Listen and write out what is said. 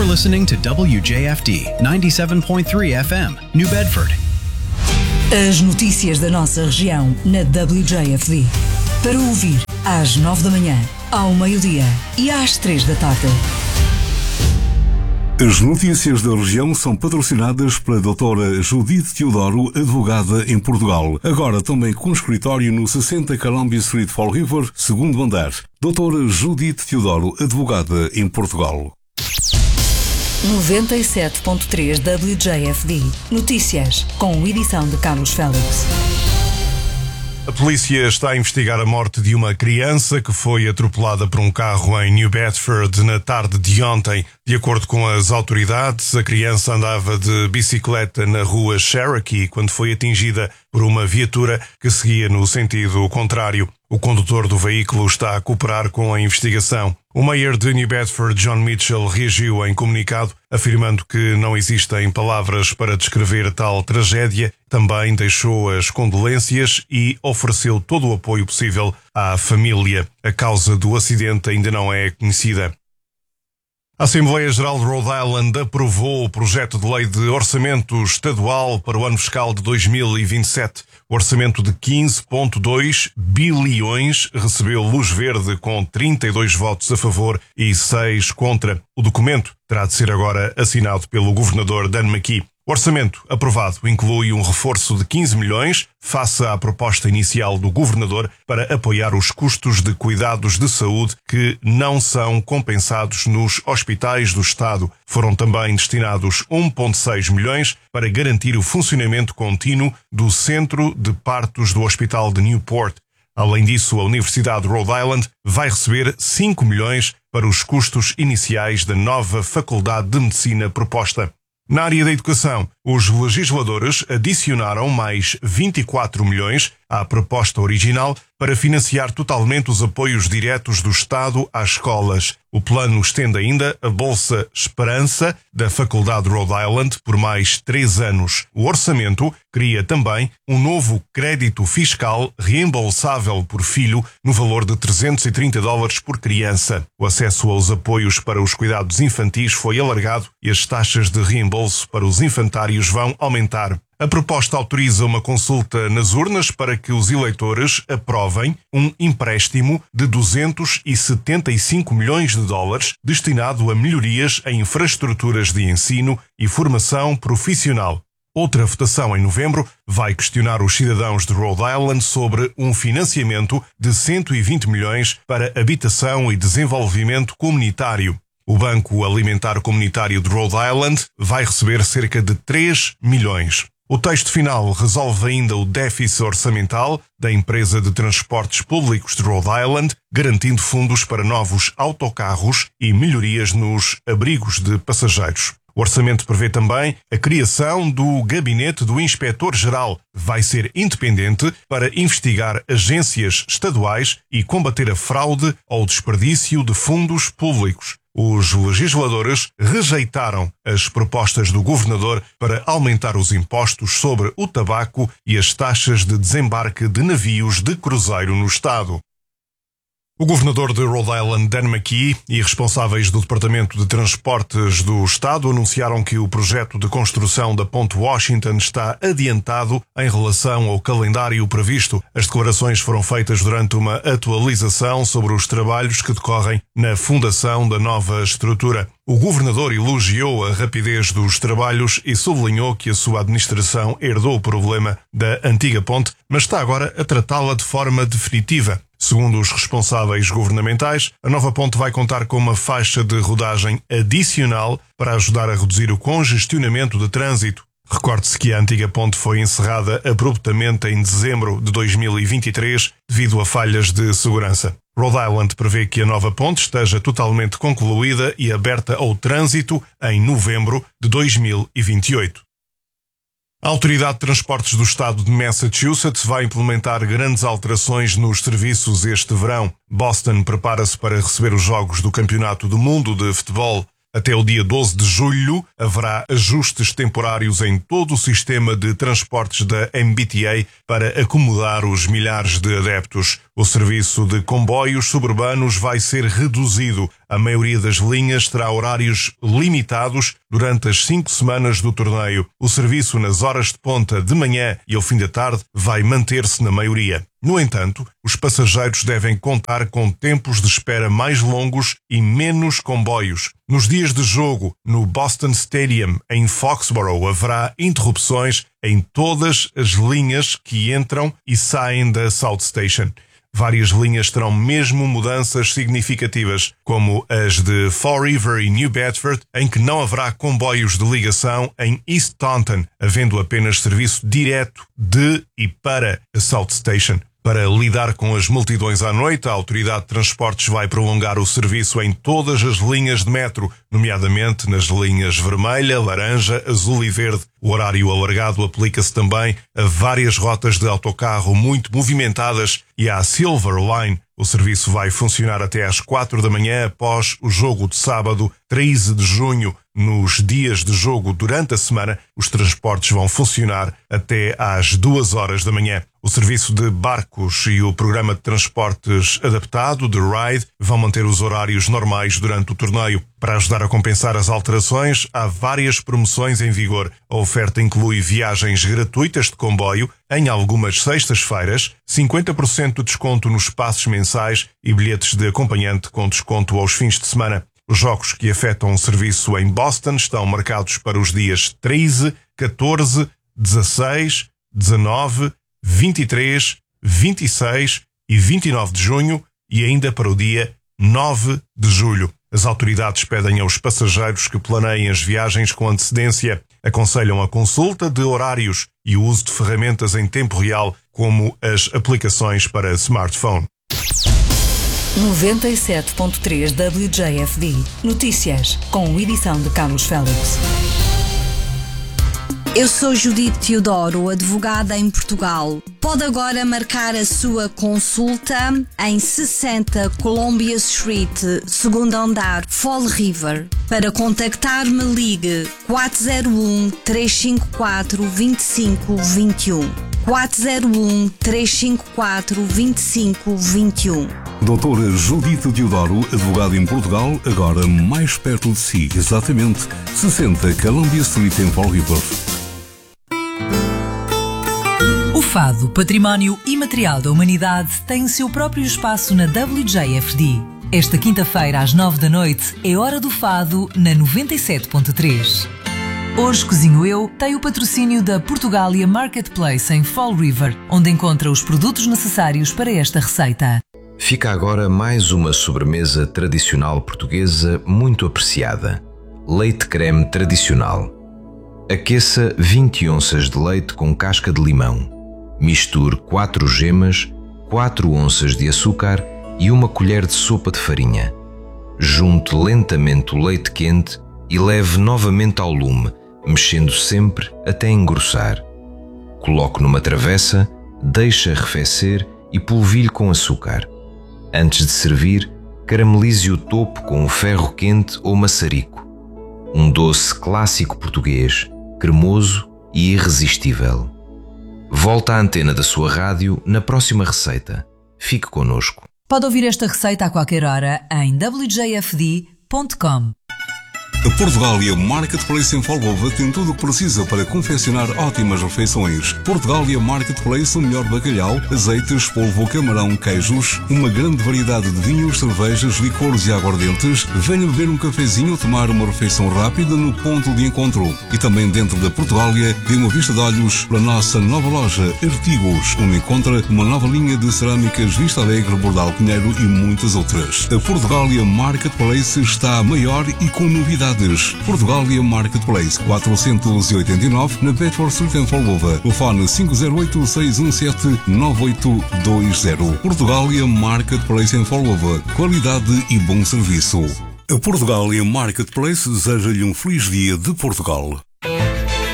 listening to WJFD 97.3 FM, New Bedford. As notícias da nossa região na WJFD. Para ouvir às 9 da manhã, ao meio-dia e às 3 da tarde. As notícias da região são patrocinadas pela doutora Judite Teodoro, advogada em Portugal. Agora também com escritório no 60 Columbia Street, Fall River, segundo andar. Doutora Judite Teodoro, advogada em Portugal. 97.3 WJFD. Notícias, com edição de Carlos Félix. A polícia está a investigar a morte de uma criança que foi atropelada por um carro em New Bedford na tarde de ontem. De acordo com as autoridades, a criança andava de bicicleta na rua Cherokee quando foi atingida por uma viatura que seguia no sentido contrário. O condutor do veículo está a cooperar com a investigação. O mayor de New Bedford, John Mitchell, reagiu em comunicado, afirmando que não existem palavras para descrever tal tragédia. Também deixou as condolências e ofereceu todo o apoio possível à família. A causa do acidente ainda não é conhecida. A Assembleia Geral de Rhode Island aprovou o projeto de lei de orçamento estadual para o ano fiscal de 2027. O orçamento de 15,2 bilhões recebeu luz verde com 32 votos a favor e 6 contra. O documento terá de ser agora assinado pelo governador Dan McKee. O orçamento aprovado inclui um reforço de 15 milhões face à proposta inicial do governador para apoiar os custos de cuidados de saúde que não são compensados nos hospitais do Estado. Foram também destinados 1,6 milhões para garantir o funcionamento contínuo do Centro de Partos do Hospital de Newport. Além disso, a Universidade de Rhode Island vai receber 5 milhões para os custos iniciais da nova Faculdade de Medicina proposta. Na área da educação, os legisladores adicionaram mais 24 milhões à proposta original para financiar totalmente os apoios diretos do Estado às escolas. O plano estende ainda a Bolsa Esperança da Faculdade de Rhode Island por mais 3 anos. O orçamento cria também um novo crédito fiscal reembolsável por filho no valor de $330 por criança. O acesso aos apoios para os cuidados infantis foi alargado e as taxas de reembolso para os infantários vão aumentar. A proposta autoriza uma consulta nas urnas para que os eleitores aprovem um empréstimo de $275 milhões destinado a melhorias em infraestruturas de ensino e formação profissional. Outra votação em novembro vai questionar os cidadãos de Rhode Island sobre um financiamento de 120 milhões para habitação e desenvolvimento comunitário. O Banco Alimentar Comunitário de Rhode Island vai receber cerca de 3 milhões. O texto final resolve ainda o déficit orçamental da empresa de transportes públicos de Rhode Island, garantindo fundos para novos autocarros e melhorias nos abrigos de passageiros. O orçamento prevê também a criação do Gabinete do Inspetor-Geral. Vai ser independente para investigar agências estaduais e combater a fraude ou desperdício de fundos públicos. Os legisladores rejeitaram as propostas do governador para aumentar os impostos sobre o tabaco e as taxas de desembarque de navios de cruzeiro no estado. O governador de Rhode Island, Dan McKee, e responsáveis do Departamento de Transportes do Estado anunciaram que o projeto de construção da Ponte Washington está adiantado em relação ao calendário previsto. As declarações foram feitas durante uma atualização sobre os trabalhos que decorrem na fundação da nova estrutura. O governador elogiou a rapidez dos trabalhos e sublinhou que a sua administração herdou o problema da antiga ponte, mas está agora a tratá-la de forma definitiva. Segundo os responsáveis governamentais, a nova ponte vai contar com uma faixa de rodagem adicional para ajudar a reduzir o congestionamento de trânsito. Recorde-se que a antiga ponte foi encerrada abruptamente em dezembro de 2023 devido a falhas de segurança. Rhode Island prevê que a nova ponte esteja totalmente concluída e aberta ao trânsito em novembro de 2028. A Autoridade de Transportes do Estado de Massachusetts vai implementar grandes alterações nos serviços este verão. Boston prepara-se para receber os Jogos do Campeonato do Mundo de Futebol. Até o dia 12 de julho, haverá ajustes temporários em todo o sistema de transportes da MBTA para acomodar os milhares de adeptos. O serviço de comboios suburbanos vai ser reduzido A maioria das linhas terá horários limitados durante as 5 semanas do torneio. O serviço nas horas de ponta de manhã e ao fim da tarde vai manter-se na maioria. No entanto, os passageiros devem contar com tempos de espera mais longos e menos comboios. Nos dias de jogo, no Boston Stadium, em Foxborough, haverá interrupções em todas as linhas que entram e saem da South Station. Várias linhas terão mesmo mudanças significativas, como as de Fall River e New Bedford, em que não haverá comboios de ligação em East Taunton, havendo apenas serviço direto de e para a South Station. Para lidar com as multidões à noite, a Autoridade de Transportes vai prolongar o serviço em todas as linhas de metro, nomeadamente nas linhas vermelha, laranja, azul e verde. O horário alargado aplica-se também a várias rotas de autocarro muito movimentadas e à Silver Line. O serviço vai funcionar até às 4 da manhã após o jogo de sábado, 13 de junho. Nos dias de jogo durante a semana, os transportes vão funcionar até às 2 horas da manhã. O serviço de barcos e o programa de transportes adaptado, de Ride, vão manter os horários normais durante o torneio. Para ajudar a compensar as alterações, há várias promoções em vigor. A oferta inclui viagens gratuitas de comboio em algumas sextas-feiras, 50% de desconto nos passes mensais e bilhetes de acompanhante com desconto aos fins de semana. Os jogos que afetam o serviço em Boston estão marcados para os dias 13, 14, 16, 19, 23, 26 e 29 de junho e ainda para o dia 9 de julho. As autoridades pedem aos passageiros que planeiem as viagens com antecedência, aconselham a consulta de horários e o uso de ferramentas em tempo real, como as aplicações para smartphone. 97.3 WJFD. Notícias, com edição de Carlos Félix. Eu sou Judite Teodoro, advogada em Portugal. Pode agora marcar a sua consulta em 60 Columbia Street, segundo andar, Fall River. Para contactar-me, ligue 401-354-2521. 401-354-2521. Doutora Judite Teodoro, advogada em Portugal, agora mais perto de si, exatamente 60 Columbia Street em Fall River. O Fado, Património Imaterial da Humanidade, tem o seu próprio espaço na WJFD. Esta quinta-feira, às 9 da noite, é Hora do Fado, na 97.3. Hoje Cozinho Eu tem o patrocínio da Portugália Marketplace em Fall River, onde encontra os produtos necessários para esta receita. Fica agora mais uma sobremesa tradicional portuguesa muito apreciada. Leite creme tradicional. Aqueça 20 onças de leite com casca de limão. Misture 4 gemas, 4 onças de açúcar e uma colher de sopa de farinha. Junte lentamente o leite quente e leve novamente ao lume, mexendo sempre até engrossar. Coloque numa travessa, deixe arrefecer e polvilhe com açúcar. Antes de servir, caramelize o topo com um ferro quente ou maçarico. Um doce clássico português, cremoso e irresistível. Volta à antena da sua rádio na próxima receita. Fique connosco. Pode ouvir esta receita a qualquer hora em wjfd.com. A Portugália Marketplace em Folgova tem tudo o que precisa para confeccionar ótimas refeições. Portugália Marketplace, o melhor bacalhau, azeites, polvo, camarão, queijos, uma grande variedade de vinhos, cervejas, licores e aguardentes. Venha beber um cafezinho ou tomar uma refeição rápida no ponto de encontro. E também dentro da Portugália, dê uma vista de olhos para a nossa nova loja Artigos, onde encontra uma nova linha de cerâmicas Vista Alegre, Bordal Pinheiro e muitas outras. A Portugália Marketplace está maior e com novidades. Portugália Marketplace 489 na Bedford Street em Folgova. Telefone 508-617-9820. Portugália Marketplace em Folgova. Qualidade e bom serviço. A Portugália Marketplace deseja-lhe um feliz dia de Portugal.